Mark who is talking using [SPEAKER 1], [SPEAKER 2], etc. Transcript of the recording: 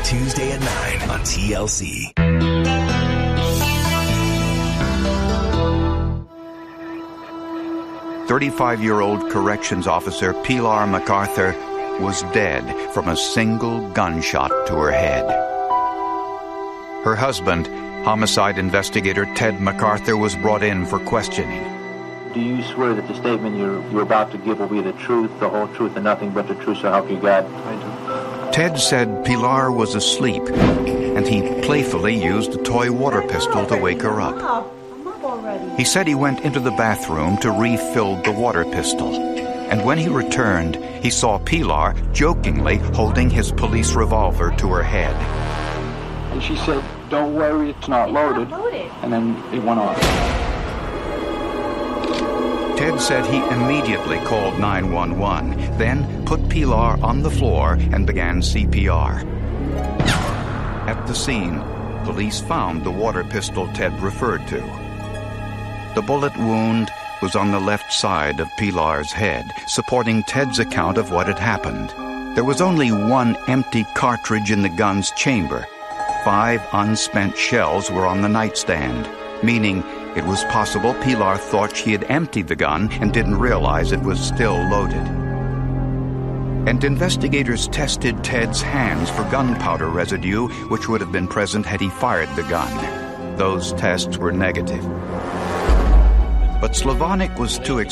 [SPEAKER 1] Tuesday at 9 on TLC.
[SPEAKER 2] "35-year-old corrections officer Pilar MacArthur was dead from a single gunshot to her head. Her husband, homicide investigator Ted MacArthur, was brought in for questioning.
[SPEAKER 3] Do you swear that the statement you're about to give will be the truth, the whole truth, and nothing but the truth, so help you God?
[SPEAKER 4] I do.
[SPEAKER 2] Ted said Pilar was asleep, and he playfully used a toy water pistol to wake her up.
[SPEAKER 5] I'm up already.
[SPEAKER 2] He said he went into the bathroom to refill the water pistol, and when he returned, he saw Pilar jokingly holding his police revolver to her head.
[SPEAKER 4] And she said, "Don't worry, it's not loaded." And then it went off.
[SPEAKER 2] Ted said he immediately called 911, then put Pilar on the floor and began CPR. At the scene, police found the water pistol Ted referred to. The bullet wound was on the left side of Pilar's head, supporting Ted's account of what had happened. There was only one empty cartridge in the gun's chamber. 5 unspent shells were on the nightstand, meaning it was possible Pilar thought she had emptied the gun and didn't realize it was still loaded. And investigators tested Ted's hands for gunpowder residue, which would have been present had he fired the gun. Those tests were negative. But Slavonic was too